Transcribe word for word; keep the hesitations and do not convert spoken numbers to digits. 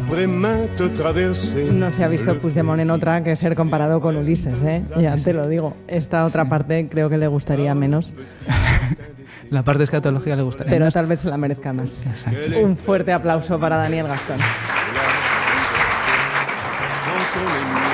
No se ha visto Puigdemont en otra que ser comparado con Ulises, ¿eh? Ya te lo digo. Esta otra sí. parte creo que le gustaría menos. La parte de escatología le gustaría Pero menos. tal vez la merezca más. Exacto. Un fuerte aplauso para Daniel Gastón.